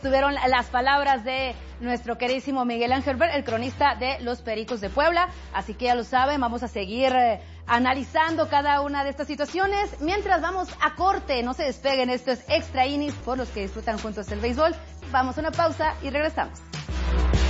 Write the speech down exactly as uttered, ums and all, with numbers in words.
Tuvieron las palabras de nuestro queridísimo Miguel Ángel Ver, el cronista de los Pericos de Puebla. Así que ya lo saben, vamos a seguir eh, analizando cada una de estas situaciones. Mientras vamos a corte, no se despeguen, esto es Extra Innings por los que disfrutan juntos el béisbol. Vamos a una pausa y regresamos.